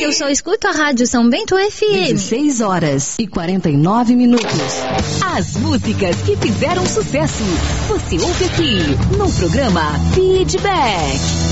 eu só escuto a Rádio São Bento FM. 16 horas e 49 minutos. As músicas que fizeram sucesso. Você ouve aqui no programa Feedback.